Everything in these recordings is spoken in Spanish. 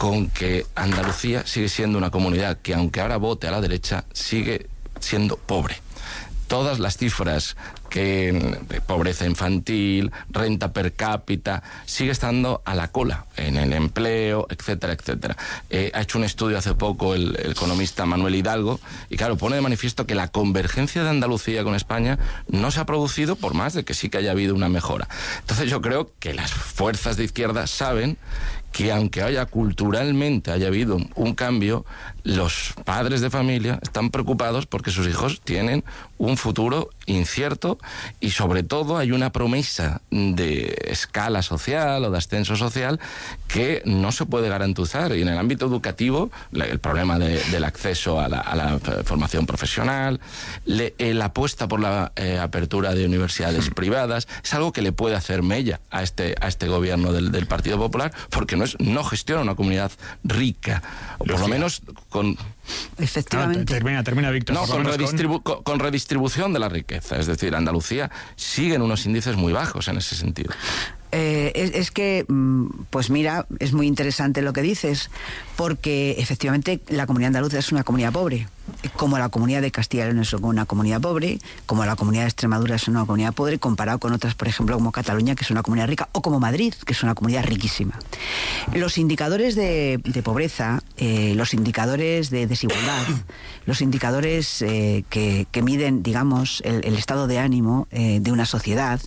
con que Andalucía sigue siendo una comunidad que, aunque ahora vote a la derecha, sigue siendo pobre. Todas las cifras de pobreza infantil, renta per cápita, sigue estando a la cola en el empleo, etcétera, etcétera. Ha hecho un estudio hace poco el economista Manuel Hidalgo y, claro, pone de manifiesto que la convergencia de Andalucía con España no se ha producido, por más de que sí que haya habido una mejora. Entonces yo creo que las fuerzas de izquierda saben que, aunque culturalmente haya habido un cambio, los padres de familia están preocupados porque sus hijos tienen un futuro incierto y, sobre todo, hay una promesa de escala social o de ascenso social que no se puede garantizar. Y en el ámbito educativo, el problema del acceso a la formación profesional, la apuesta por la apertura de universidades privadas, es algo que le puede hacer mella a este gobierno del Partido Popular, porque no gestiona una comunidad rica, o por lo menos con... Efectivamente. Termina, Víctor. No, con redistribución de la riqueza. Es decir, Andalucía sigue en unos índices muy bajos en ese sentido. Es que, pues mira, es muy interesante lo que dices, porque efectivamente la comunidad andaluza es una comunidad pobre, como la comunidad de Castilla y León es una comunidad pobre, como la comunidad de Extremadura es una comunidad pobre, comparado con otras, por ejemplo, como Cataluña, que es una comunidad rica, o como Madrid, que es una comunidad riquísima. Los indicadores de pobreza, los indicadores de desigualdad, los indicadores que miden, digamos, el estado de ánimo de una sociedad,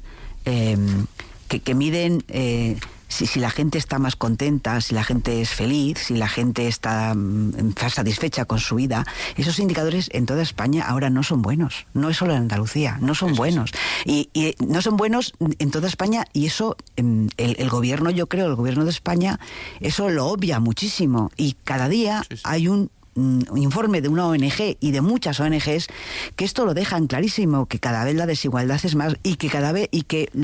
que miden si la gente está más contenta, si la gente es feliz, si la gente está satisfecha con su vida. Esos indicadores en toda España ahora no son buenos. No es solo en Andalucía, no son buenos. Y no son buenos en toda España, y eso el gobierno, yo creo, el gobierno de España, eso lo obvia muchísimo. Y cada día hay un informe de una ONG y de muchas ONGs que esto lo dejan clarísimo, que cada vez la desigualdad es más, y que cada vez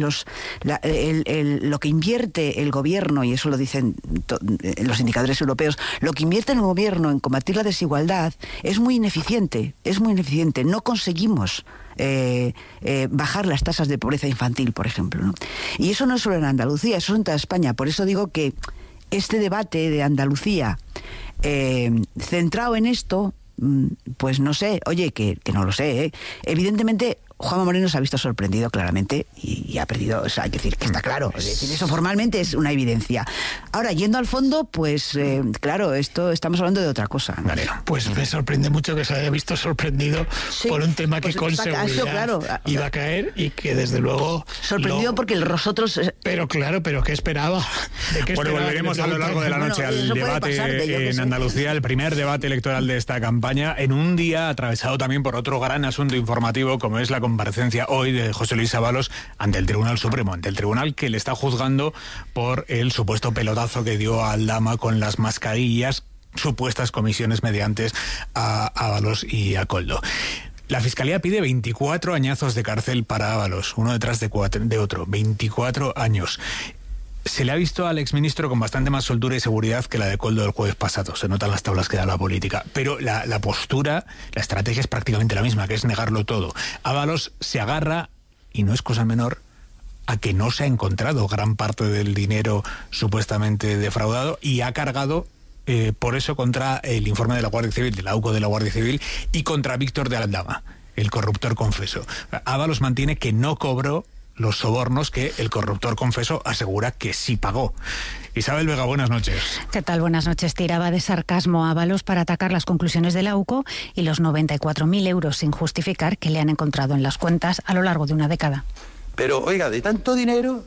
lo que invierte el gobierno, y eso lo dicen los indicadores europeos, lo que invierte el gobierno en combatir la desigualdad es muy ineficiente. No conseguimos bajar las tasas de pobreza infantil, por ejemplo, ¿no? Y eso no es solo en Andalucía, eso es en toda España. Por eso digo que este debate de Andalucía centrado en esto, pues no sé, oye, que no lo sé, ¿eh? Evidentemente Juanma Moreno se ha visto sorprendido claramente y ha perdido, o sea, hay que decir que está claro, es decir, eso formalmente es una evidencia. Ahora, yendo al fondo, pues claro, estamos hablando de otra cosa, ¿no? Vale, pues me sorprende mucho que se haya visto sorprendido por un tema que con seguridad iba a caer, y que desde luego... Sorprendido porque nosotros... Pero claro, ¿qué esperaba? Bueno, volveremos a lo largo de la noche al debate en Andalucía, el primer debate electoral de esta campaña, en un día atravesado también por otro gran asunto informativo, como es la comparecencia hoy de José Luis Ábalos ante el Tribunal Supremo, ante el tribunal que le está juzgando por el supuesto pelotazo que dio a Aldama con las mascarillas, supuestas comisiones mediantes a Ábalos y a Koldo. La Fiscalía pide 24 añazos de cárcel para Ábalos, uno detrás de otro, 24 años. Se le ha visto al exministro con bastante más soltura y seguridad que la de Koldo el jueves pasado. Se notan las tablas que da la política. Pero la postura, la estrategia es prácticamente la misma, que es negarlo todo. Ábalos se agarra, y no es cosa menor, a que no se ha encontrado gran parte del dinero supuestamente defraudado, y ha cargado por eso contra el informe de la Guardia Civil, de la AUCO de la Guardia Civil, y contra Víctor de Aldama, el corruptor confeso. Ábalos mantiene que no cobró los sobornos que el corruptor confeso asegura que sí pagó. Isabel Vega, buenas noches. ¿Qué tal? Buenas noches. Tiraba de sarcasmo a Ábalos para atacar las conclusiones de la AUCO y los 94.000 euros sin justificar que le han encontrado en las cuentas a lo largo de una década. Pero, oiga, de tanto dinero,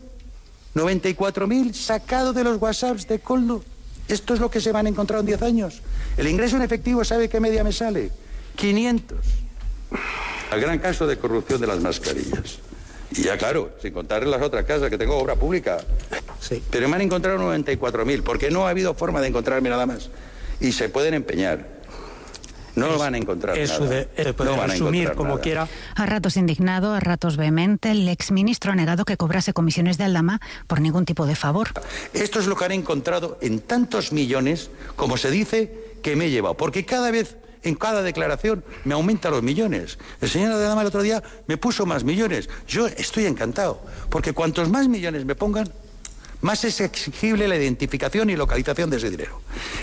94.000 sacado de los WhatsApps de Koldo. Esto es lo que se van a encontrar en 10 años. El ingreso en efectivo, ¿sabe qué media me sale? 500. El gran caso de corrupción de las mascarillas. Y ya claro, sin contar las otras casas que tengo obra pública. Sí. Pero me han encontrado 94.000, porque no ha habido forma de encontrarme nada más. Y se pueden empeñar. No van a encontrar nada. Puede resumir como quiera. A ratos indignado, a ratos vehemente, el exministro ha negado que cobrase comisiones de Aldama por ningún tipo de favor. Esto es lo que han encontrado en tantos millones, como se dice, que me he llevado. Porque cada vez, en cada declaración, me aumentan los millones. El señor Aldama el otro día me puso más millones. Yo estoy encantado, porque cuantos más millones me pongan, más es exigible la identificación y localización de ese dinero.